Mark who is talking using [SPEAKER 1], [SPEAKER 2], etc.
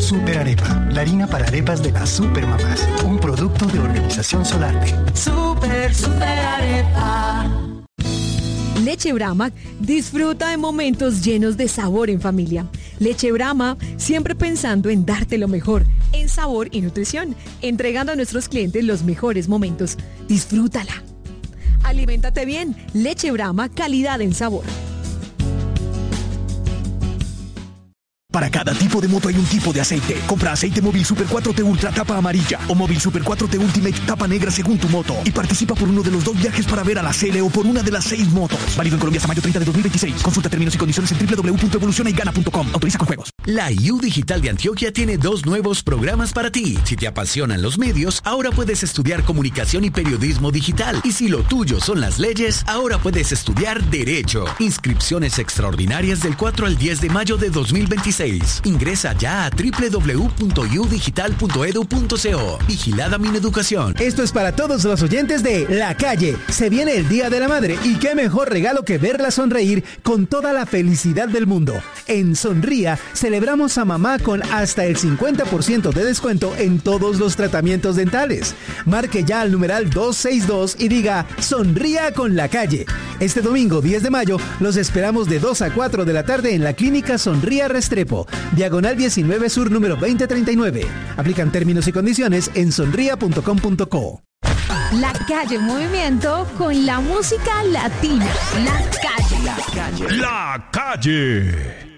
[SPEAKER 1] Super Arepa, la harina para arepas de las supermamás. Un producto de Organización Solarte.
[SPEAKER 2] Super Arepa.
[SPEAKER 3] Leche Brahma disfruta de momentos llenos de sabor en familia. Leche Brahma, siempre pensando en darte lo mejor, en sabor y nutrición, entregando a nuestros clientes los mejores momentos. Disfrútala. Aliméntate bien. Leche Brahma, calidad en sabor.
[SPEAKER 4] Para cada tipo de moto hay un tipo de aceite. Compra aceite Móvil Super 4T Ultra tapa amarilla o Móvil Super 4T Ultimate tapa negra según tu moto y participa por uno de los 2 viajes para ver a la Cele o por una de las 6 motos. Válido en Colombia hasta mayo 30 de 2026. Consulta términos y condiciones en www.evolucionaygana.com. Autoriza con juegos.
[SPEAKER 5] La IU Digital de Antioquia tiene 2 nuevos programas para ti. Si te apasionan los medios, ahora puedes estudiar comunicación y periodismo digital. Y si lo tuyo son las leyes, ahora puedes estudiar Derecho. Inscripciones extraordinarias del 4 al 10 de mayo de 2026. Ingresa ya a www.udigital.edu.co. Vigilada Mineducación.
[SPEAKER 6] Esto es para todos los oyentes de La Calle. Se viene el Día de la Madre y qué mejor regalo que verla sonreír con toda la felicidad del mundo. En Sonría celebramos a mamá con hasta el 50% de descuento en todos los tratamientos dentales. Marque ya al numeral 262 y diga Sonría con La Calle. Este domingo 10 de mayo los esperamos de 2 a 4 de la tarde en la clínica Sonría Restrepo, Diagonal 19 Sur número 2039. Aplican términos y condiciones en sonría.com.co.
[SPEAKER 7] La Calle Movimiento con la música latina. La Calle.
[SPEAKER 4] La Calle.